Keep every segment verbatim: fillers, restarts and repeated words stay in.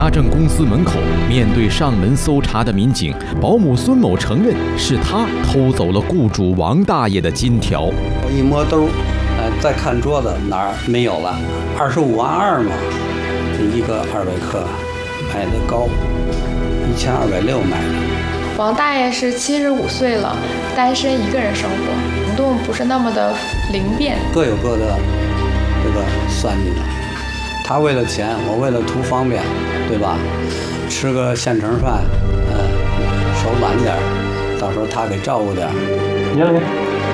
家政公司门口，面对上门搜查的民警，保姆孙某承认是他偷走了雇主王大爷的金条。 我一摸兜，呃，再看桌子哪儿没有了？二十五万二嘛，这一个二百克，买的高，一千二百六买的。 王大爷是七十五岁了，单身一个人生活，行动不是那么的灵便， 各有各的这个算计的。他为了钱，我为了图方便，对吧？吃个现成饭，嗯、呃，手懒点，到时候他给照顾点。 年龄？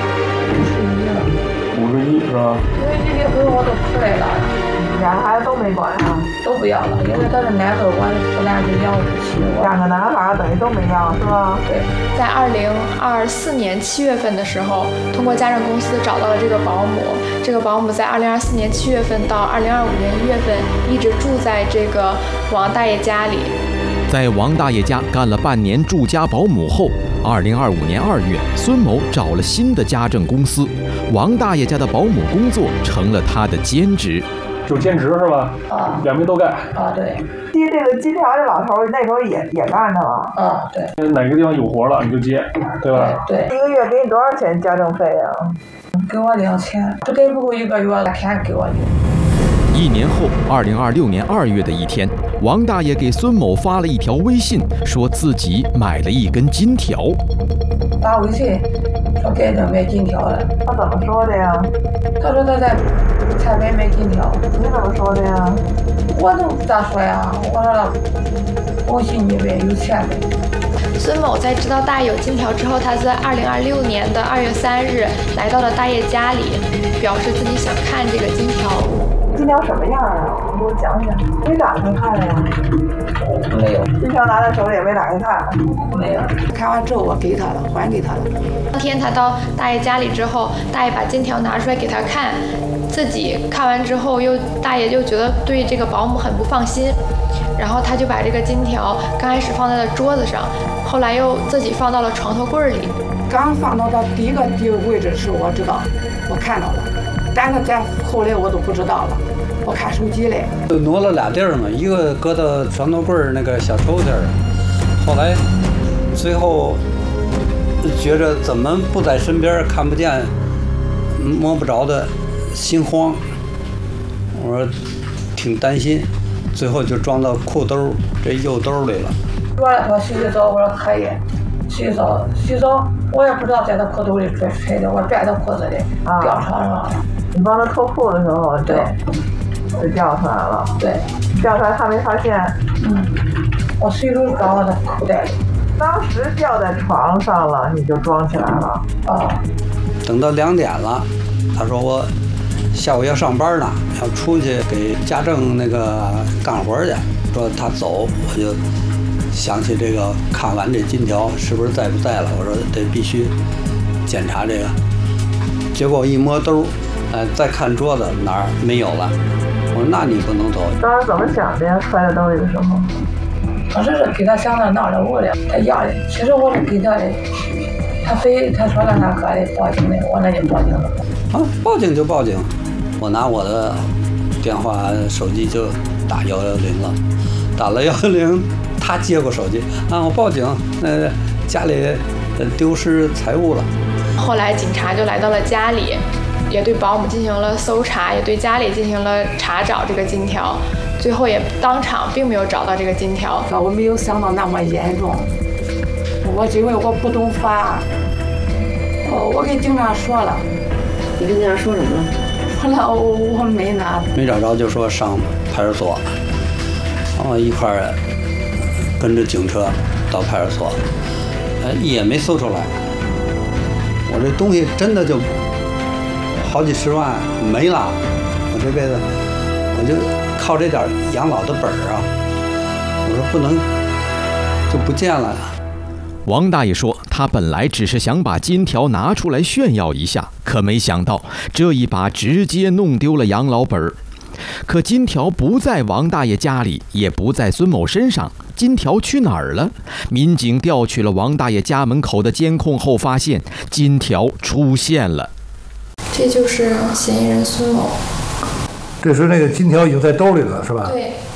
五十一是吧？ 因为这些婚我都出来了， 两个孩子都没管上， 都不要了，因为他是男的，我不但是要不起我。 两个男孩等于都没要，是吧？ 对，在二零二四年七月份的时候，通过家政公司找到了这个保姆。这个保姆在二零二四年七月份到二零二五年一月份一直住在这个王大爷家里。 在王大爷家干了半年住家保姆后，二零二五年二月，孙某找了新的家政公司，王大爷家的保姆工作成了他的兼职。 就兼职是吧？ 啊， 两边都干。 啊，对。 接这个金条这老头那时候也也干着了。 啊，对。 哪个地方有活了你就接，对吧？ 对。 对一个月给你多少钱家政费啊？ 给我两千，这给不够一个月，两千给我的。 一年后，二零二六年二月的一天，王大爷给孙某发了一条微信，说自己买了一根金条。 发微信说给他买金条了。 他怎么说的呀？ 他说他在菜北买金条。 你怎么说的呀？ 我都不咋说呀，我说恭喜你呗，有钱呗。 孙某在知道大爷有金条之后，他在二零二六年的二月三日来到了大爷家里，表示自己想看这个金条。 金条什么样啊？你给我讲讲。没打开看呀？ 没有。 金条拿在手里也没打开看。 没有。看完之后我给他了，还给他了。 当天他到大爷家里之后，大爷把金条拿出来给他看，自己看完之后又大爷又觉得对这个保姆很不放心，然后他就把这个金条刚开始放在了桌子上，后来又自己放到了床头柜里。 刚放到的第一个第一个位置是我知道，我看到了，但是在后来我都不知道了，我看手机嘞。 就挪了俩地儿嘛，一个搁到床头柜那个小抽屉儿，后来最后觉着怎么不在身边看不见摸不着的，心慌，我说挺担心，最后就装到裤兜这右兜里了。 我来说洗洗澡，我说可以，洗澡洗澡，我也不知道在他裤兜里揣揣的，我拽到裤子里掉床上了。 你帮他脱裤的时候， 对， 就掉出来了。 对， 掉出来他没发现。 嗯，我随手装到他口袋里。 当时掉在床上了，你就装起来了。 啊。 等到两点了，他说我下午要上班呢，要出去给家政那个干活去。说他走，我就想起这个，看完这金条是不是在不在了？我说得必须检查这个。结果一摸兜，呃，再看桌子哪儿没有了。我说那你不能走。 当时怎么想的呀？揣在兜里的时候， 我这是给他想到闹着我了，他要的。其实我是给他的，他非他说让他哥的报警的，我那就报警了。 啊，报警就报警，我拿我的电话手机就打幺幺零了，打了幺幺零，他接过手机，啊，我报警，呃，家里丢失财物了。 后来警察就来到了家里，也对保姆进行了搜查，也对家里进行了查找这个金条，最后也当场并没有找到这个金条。 我没有想到那么严重，我因为我不懂法，我我跟警察说了。 你跟警察说什么了？ 后来我我没拿， 没找着就说上派出所，然后一块儿跟着警车到派出所，呃，也没搜出来。我这东西真的就好几十万没了，我这辈子我就靠这点养老的本儿啊，我说不能就不见了。 王大爷说，他本来只是想把金条拿出来炫耀一下，可没想到这一把直接弄丢了养老本儿。可金条不在王大爷家里，也不在孙某身上，金条去哪儿了？民警调取了王大爷家门口的监控后，发现金条出现了。 这就是嫌疑人孙某。 这时那个金条已经在兜里了，是吧？ 对。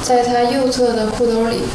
在他右侧的裤兜里。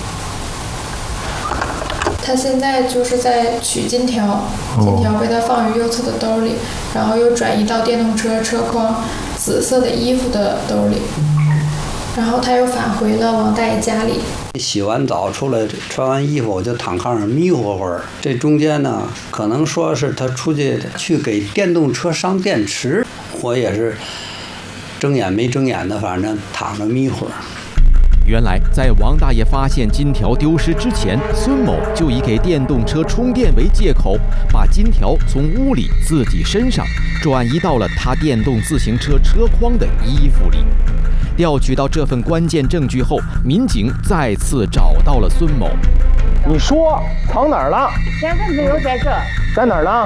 他现在就是在取金条，金条被他放于右侧的兜里，然后又转移到电动车车筐紫色的衣服的兜里，然后他又返回了王大爷家里。 洗完澡出来，穿完衣服我就躺炕上迷糊会儿。这中间呢，可能说是他出去去给电动车上电池，我也是睁眼没睁眼的，反正躺着迷糊。 原来，在王大爷发现金条丢失之前，孙某就以给电动车充电为借口，把金条从屋里自己身上转移到了他电动自行车车筐的衣服里。调取到这份关键证据后，民警再次找到了孙某。 你说藏哪儿了？ 现在没有在这。 在哪儿呢？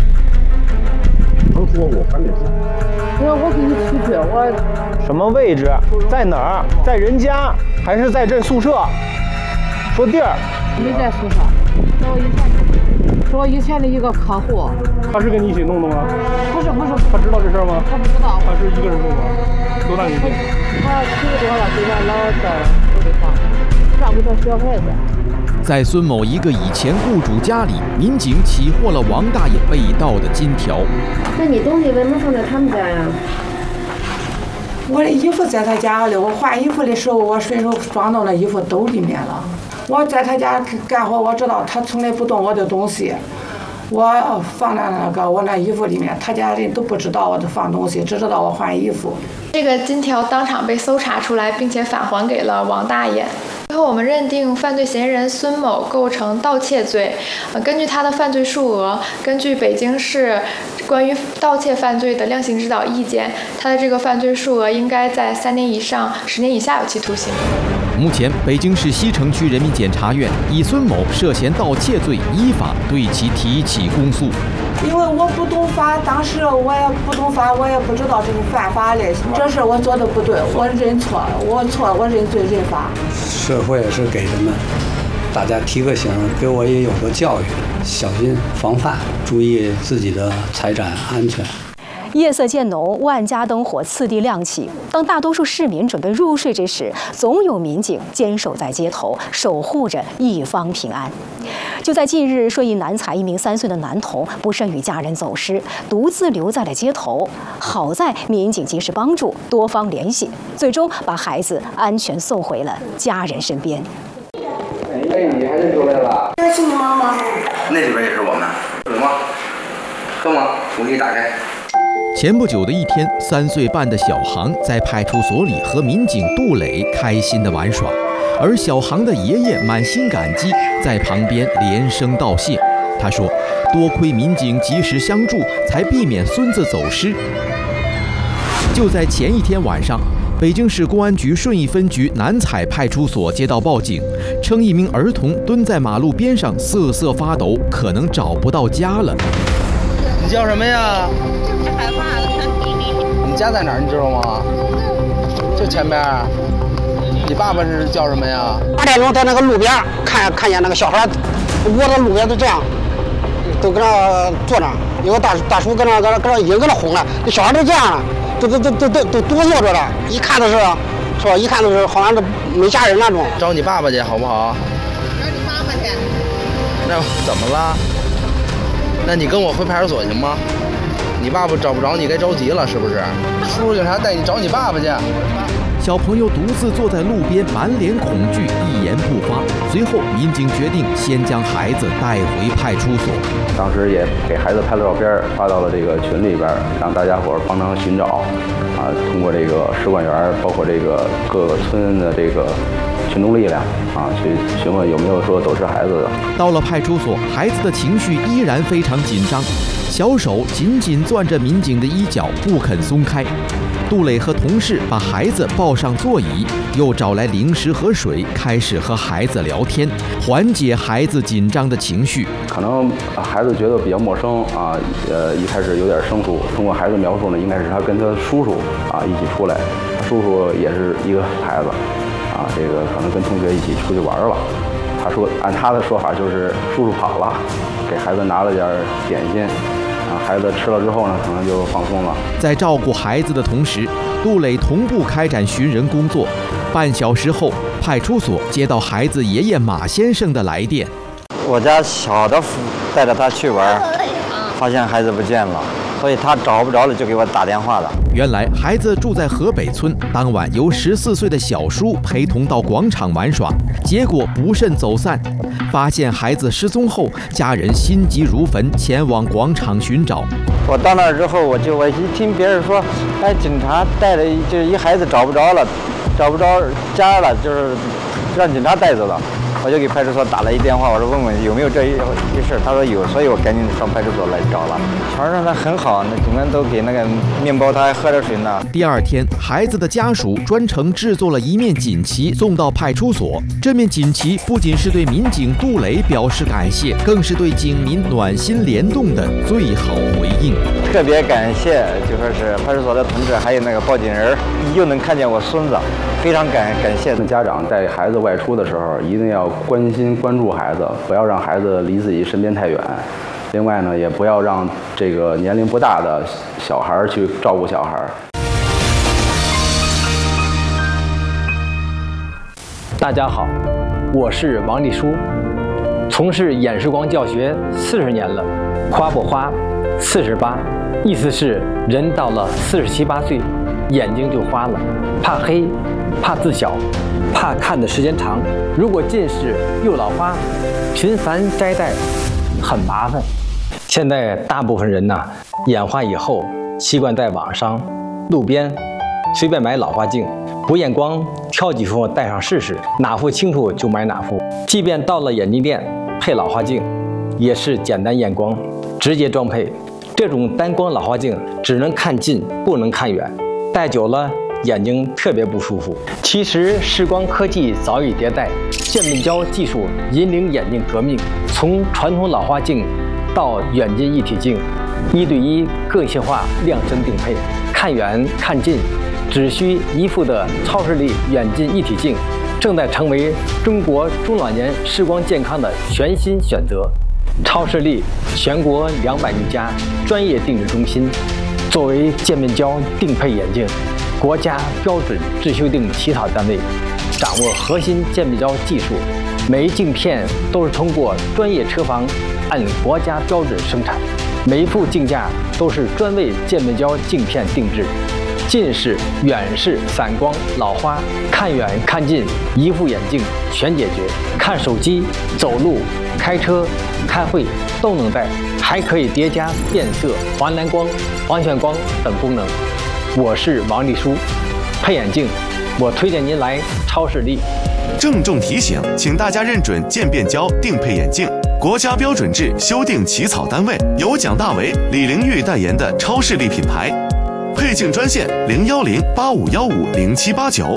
能说我还没说。我我给你取去，我。 什么位置？在哪儿？在人家还是在这宿舍？说地儿。 没在宿舍，是我以前，是我以前的一个客户。 他是跟你一起弄的吗？ 不是不是。 他知道这事儿吗？ 他不知道。 他是一个人弄吗？多大年纪？ 他七十多了，给他老在手里放，照顾他小孩子。 在孙某一个以前雇主家里，民警起获了王大爷被盗的金条。 那你东西为什么放在他们家呀？ 我的衣服在他家里，我换衣服的时候，我顺手装到那衣服兜里面了。我在他家干活，我知道他从来不动我的东西，我放在那个我那衣服里面，他家人都不知道我的放东西，只知道我换衣服。 这个金条当场被搜查出来，并且返还给了王大爷。最后，我们认定犯罪嫌疑人孙某构成盗窃罪。呃，根据他的犯罪数额，根据北京市关于盗窃犯罪的量刑指导意见，他的这个犯罪数额应该在三年以上十年以下有期徒刑。 目前，北京市西城区人民检察院以孙某涉嫌盗窃罪依法对其提起公诉。 因为我不懂法，当时我也不懂法，我也不知道这是犯法的。这事我做的不对，我认错了，我错，我认罪认罚。 社会也是给人们大家提个醒，给我也有个教育，小心防范，注意自己的财产安全。 夜色渐浓，万家灯火次第亮起。当大多数市民准备入睡之时，总有民警坚守在街头，守护着一方平安。就在近日，顺义南采一名三岁的男童不慎与家人走失，独自留在了街头。好在民警及时帮助，多方联系，最终把孩子安全送回了家人身边。 哎，你还认出来了？ 这是你妈妈。 那里边也是我们。喝吗？喝吗？我给你打开。 前不久的一天，三岁半的小航在派出所里和民警杜磊开心地玩耍，而小航的爷爷满心感激，在旁边连声道谢。他说：“多亏民警及时相助，才避免孙子走失。”就在前一天晚上，北京市公安局顺义分局南采派出所接到报警，称一名儿童蹲在马路边上瑟瑟发抖，可能找不到家了。 你叫什么呀？ 就是害怕了。 你家在哪儿？你知道吗？就前边。你爸爸是叫什么呀？ 八点钟在那个路边看看见那个小孩，窝在路边都这样，都搁那坐着，有个大大叔搁那搁那搁那已经搁那哄了，那小孩都这样了，都都都都都都哆嗦着了，一看都是，是吧？一看都是好像是没家人那种。 找你爸爸去好不好？ 找你妈妈去。 那怎么了？那你跟我回派出所行吗？你爸爸找不着你该着急了是不是？叔叔警察带你找你爸爸去。 小朋友独自坐在路边，满脸恐惧，一言不发。随后，民警决定先将孩子带回派出所。 当时也给孩子拍了照片，发到了这个群里边，让大家伙帮忙寻找。啊，通过这个使馆员，包括这个各个村的这个群众力量啊，去询问有没有说走失孩子的。 到了派出所，孩子的情绪依然非常紧张，小手紧紧攥着民警的衣角，不肯松开。杜磊和同事把孩子抱上座椅，又找来零食和水，开始和孩子聊天，缓解孩子紧张的情绪。 可能孩子觉得比较陌生啊，呃，一开始有点生疏。通过孩子描述呢，应该是他跟他叔叔啊一起出来，他叔叔也是一个孩子，啊，这个可能跟同学一起出去玩了。他说，按他的说法就是叔叔跑了，给孩子拿了点点心。孩子吃了之后呢，可能就放松了。 在照顾孩子的同时，杜磊同步开展寻人工作。半小时后， 派出所接到孩子爷爷马先生的来电， 我家小的带着他去玩，发现孩子不见了，所以他找不着了，就给我打电话了。 原来孩子住在河北村，当晚由十四岁的小叔陪同到广场玩耍，结果不慎走散。发现孩子失踪后，家人心急如焚，前往广场寻找。 我到那儿之后，我就我一听别人说，哎，警察带着就一孩子找不着了，找不着家了，就是让警察带走了。我就给派出所打了一电话，我说问问有没有这一一事，他说有，所以我赶紧上派出所来找了。船上他很好，那警官都给那个面包，他还喝着水呢。 第二天，孩子的家属专程制作了一面锦旗送到派出所。这面锦旗不仅是对民警杜磊表示感谢，更是对警民暖心联动的最好回应。 特别感谢，就说是派出所的同志，还有那个报警人，又能看见我孙子，非常感感谢。 家长带孩子外出的时候，一定要关心关注孩子，不要让孩子离自己身边太远。另外呢，也不要让这个年龄不大的小孩去照顾小孩。 大家好，我是王立书，从事演示光教学四十年了，花不花，四十八，意思是人到了四十七八岁，眼睛就花了，怕黑，怕字小，怕看的时间长。如果近视又老花，频繁摘戴很麻烦。现在大部分人呢，眼花以后习惯在网上、路边随便买老花镜，不验光，挑几副戴上试试，哪副清楚就买哪副。即便到了眼镜店配老花镜，也是简单验光，直接装配。这种单光老花镜只能看近，不能看远，戴久了眼睛特别不舒服。其实视光科技早已迭代，渐变焦技术引领眼镜革命，从传统老花镜到远近一体镜，一对一个性化量身定配，看远看近只需一副的超视力远近一体镜，正在成为中国中老年视光健康的全新选择。超视力全国两百余家专业定制中心，作为渐变焦定配眼镜国家标准制修订起草单位，掌握核心渐变焦技术，每一镜片都是通过专业车房按国家标准生产，每一副镜架都是专为渐变焦镜片定制。近视、远视、散光、老花，看远看近，一副眼镜全解决。看手机、走路、开车、开会都能戴，还可以叠加变色、环蓝光、环旋光等功能。我是王立书，配眼镜，我推荐您来超视力。 郑重提醒，请大家认准渐变焦定配眼镜，国家标准制修订起草单位由蒋大为、李玲玉代言的超视力品牌。配镜专线零幺零八五幺五零七八九。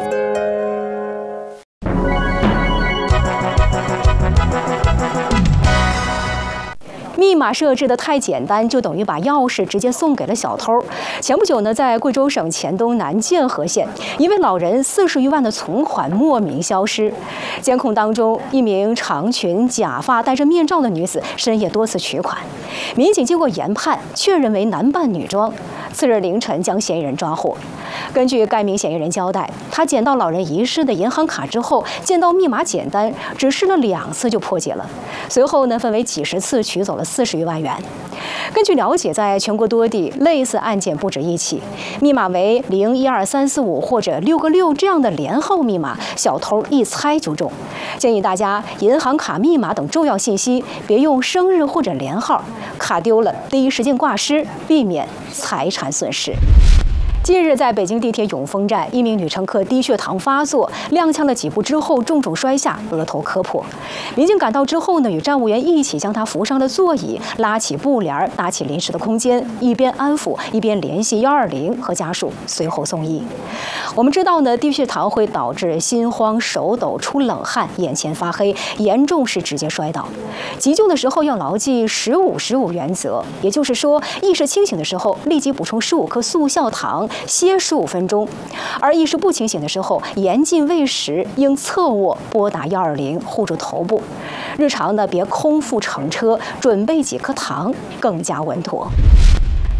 密码设置的太简单，就等于把钥匙直接送给了小偷。前不久呢，在贵州省黔东南建和县，一位老人四十余万的存款莫名消失。监控当中，一名长裙、假发、戴着面罩的女子深夜多次取款，民警经过研判，确认为男扮女装。次日凌晨将嫌疑人抓获。根据该名嫌疑人交代，他捡到老人遗失的银行卡之后，见到密码简单，只试了两次就破解了。随后呢，分为几十次取走了四十余万元。根据了解，在全国多地类似案件不止一起，密码为零一二三四五或者六个六这样的连号密码，小偷一猜就中。建议大家银行卡密码等重要信息别用生日或者连号，卡丢了第一时间挂失，避免财产损失。近日，在北京地铁永丰站，一名女乘客低血糖发作，踉跄了几步之后重重摔下，额头磕破。民警赶到之后呢，与站务员一起将她扶上了座椅，拉起布帘，搭起临时的空间，一边安抚，一边联系幺二零和家属，随后送医。我们知道呢，低血糖会导致心慌、手抖、出冷汗、眼前发黑，严重是直接摔倒。急救的时候要牢记十五十五原则，也就是说，意识清醒的时候立即补充十五克速效糖。歇十五分钟，而意识不清醒的时候，严禁喂食，应侧卧拨打幺二零护住头部。日常呢，别空腹乘车，准备几颗糖更加稳妥。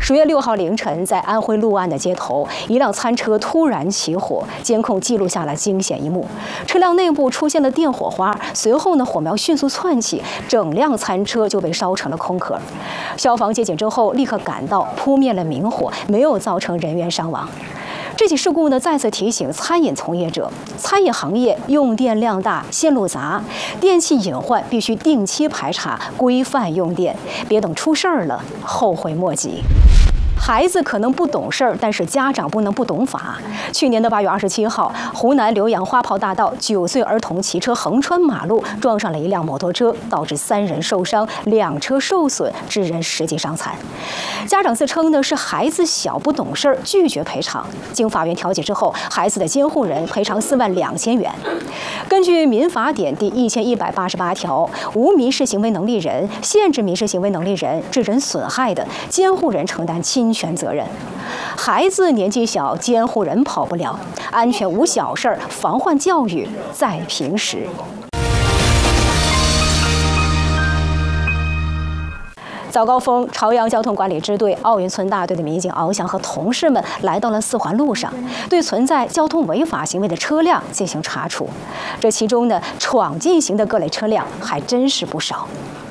十月六号凌晨，在安徽六安的街头，一辆餐车突然起火，监控记录下了惊险一幕。车辆内部出现了电火花，随后呢，火苗迅速窜起，整辆餐车就被烧成了空壳。消防接警之后，立刻赶到扑灭了明火，没有造成人员伤亡。这起事故呢，再次提醒餐饮从业者，餐饮行业用电量大、线路杂，电器隐患必须定期排查，规范用电，别等出事儿了后悔莫及。孩子可能不懂事儿，但是家长不能不懂法。去年的八月二十七号，湖南浏阳花炮大道，九岁儿童骑车横穿马路，撞上了一辆摩托车，导致三人受伤，两车受损，致人十级伤残。家长自称呢是孩子小不懂事儿，拒绝赔偿。经法院调解之后，孩子的监护人赔偿四万两千元。根据民法典第一千一百八十八条，无民事行为能力人、限制民事行为能力人致人损害的，监护人承担侵权责任。孩子年纪小，监护人跑不了，安全无小事儿，防患教育在平时。早高峰，朝阳交通管理支队奥运村大队的民警翱翔和同事们来到了四环路上，对存在交通违法行为的车辆进行查处。这其中呢，闯进型的各类车辆还真是不少。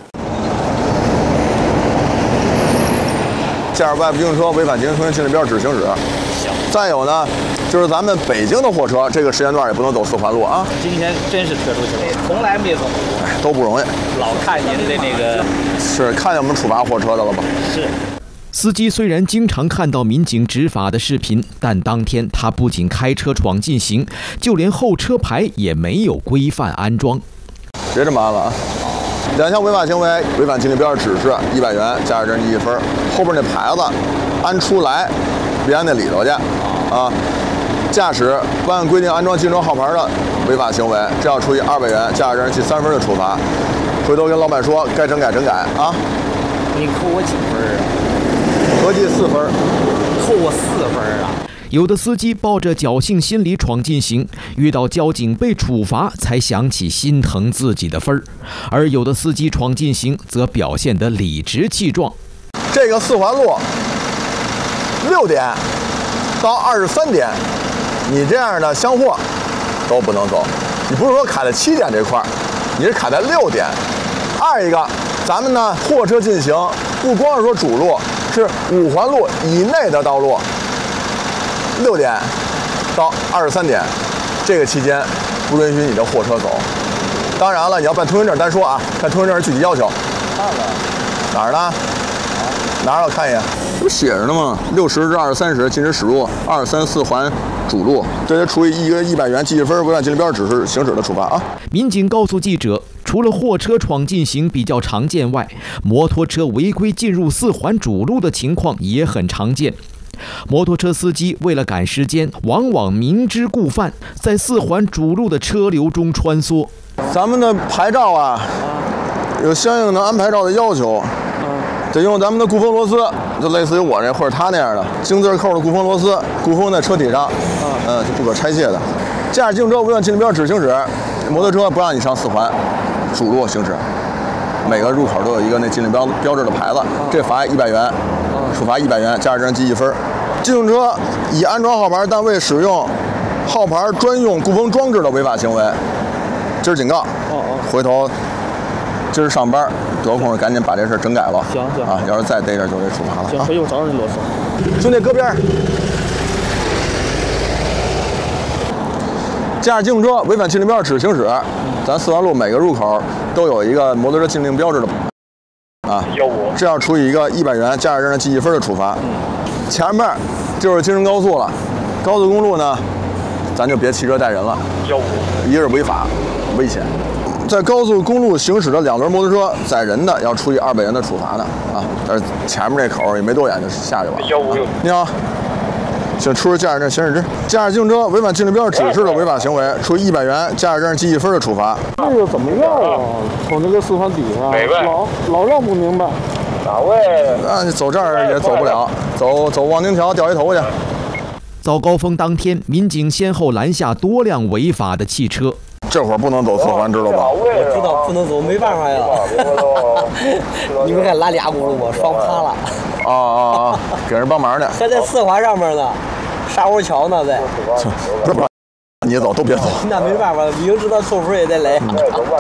驾驶外部经行车违反经行车禁止标志行驶。再有呢，就是咱们北京的货车，这个时间段也不能走四环路啊。 今天真是特殊情况，从来没走过， 都不容易。 老看您的那个， 是看见我们处罚货车的了吧？ 是。 司机虽然经常看到民警执法的视频，但当天他不仅开车闯禁行，就连后车牌也没有规范安装。 别这么安了啊！两项违法行为，违反禁令标志指示一百元，驾驶证记一分。后边那牌子安出来，别安那里头去啊！驾驶不按规定安装进车号牌的违法行为，这要处以二百元，驾驶证记三分的处罚。回头跟老板说，该整改整改啊！ 你扣我几分啊？ 合计四分， 扣我四分啊！ 有的司机抱着侥幸心理闯禁行，遇到交警被处罚才想起心疼自己的分儿；而有的司机闯禁行则表现得理直气壮。 这个四环路六点到二十三点，你这样的厢货都不能走。你不是说卡在七点这块儿，你是卡在六点。二一个，咱们呢货车禁行不光是说主路，是五环路以内的道路。六点到二十三点，这个期间不允许你的货车走。当然了，你要办通行证单说啊，看通行证是具体要求。 看了哪儿呢？哪儿？我看一眼，这不写着呢吗？六十至二十三时禁止驶入二三四环主路，这就处以一个一百元记一分违反禁令标志指示行驶的处罚啊。 民警告诉记者，除了货车闯禁行比较常见外，摩托车违规进入四环主路的情况也很常见。摩托车司机为了赶时间，往往明知故犯，在四环主路的车流中穿梭。 咱们的牌照啊，有相应的安牌照的要求，得用咱们的固封螺丝，就类似于我这或者他那样的精字扣的固封螺丝，固封在车体上，嗯，是不可拆卸的。驾驶经车违反禁令标志行驶，摩托车不让你上四环主路行驶。每个入口都有一个那禁令标标志的牌子，这罚一百元，处罚一百元，驾驶证记一分。机动车已安装号牌但未使用号牌专用固封装置的违法行为，今儿警告，回头今儿上班得空赶紧把这事整改了。 行行啊，要是再逮着就得处罚了。 行，回头找找你啰嗦。 兄弟，搁边儿。驾驶机动车违反禁令标志行驶，咱四环路每个入口都有一个摩托车禁令标志的啊，这要处以一个一百元驾驶证记一分的处罚。前面就是京承高速了，高速公路呢，咱就别骑车带人了，一是违法危险。在高速公路行驶的两轮摩托车载人的，要处以二百元的处罚的啊。但是前面这口也没多远就下去了。啊、你好。请出示驾驶证行驶证。驾驶机动车违反禁令标志指示的违法行为，处以一百元驾驶证记一分的处罚。 那个怎么绕啊？从这个四环底下，老老绕不明白。 哪位？那你走这儿也走不了，走走望京桥掉一头去。 早高峰当天，民警先后拦下多辆违法的汽车。 这会儿不能走四环，知道吧？ 我知道不能走，没办法呀。你们还拦俩轱辘，我双趴了。 啊啊啊！给人帮忙呢。 还在四环上面呢，沙湖桥呢在。 不是不是，你走都别走。 那没办法，明知道凑数也得来。